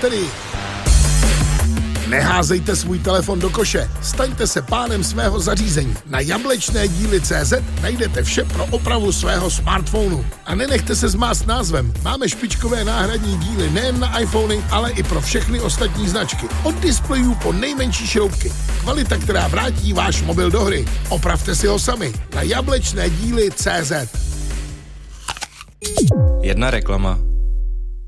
baterii. Neházejte svůj telefon do koše, staňte se pánem svého zařízení. Na jablečnédíly.cz najdete vše pro opravu svého smartphonu. A nenechte se zmást názvem, máme špičkové náhradní díly nejen na iPhony, ale i pro všechny ostatní značky. Od displejů po nejmenší šroubky. Kvalita, která vrátí váš mobil do hry. Opravte si ho sami na jablečnédíly.cz. Jedna reklama.